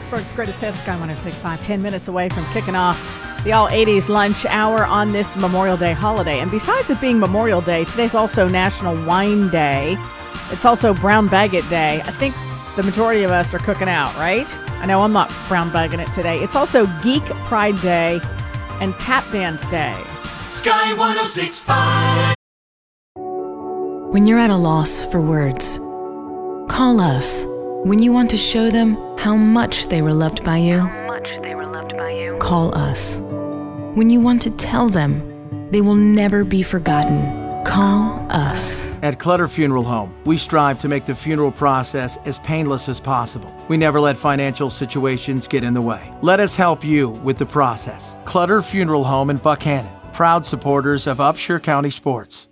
Pittsburgh's greatest hits, Sky 106.5, 10 minutes away from kicking off the all-80s lunch hour on this Memorial Day holiday. And besides it being Memorial Day, today's also National Wine Day. It's also Brown Baggett Day. I think the majority of us are cooking out, right? I know I'm not brown bagging it today. It's also Geek Pride Day and Tap Dance Day. Sky 106.5. When you're at a loss for words, call us. When you want to show them how much they were loved by you, call us. When you want to tell them they will never be forgotten, call us. At Clutter Funeral Home, we strive to make the funeral process as painless as possible. We never let financial situations get in the way. Let us help you with the process. Clutter Funeral Home in Buckhannon, proud supporters of Upshur County sports.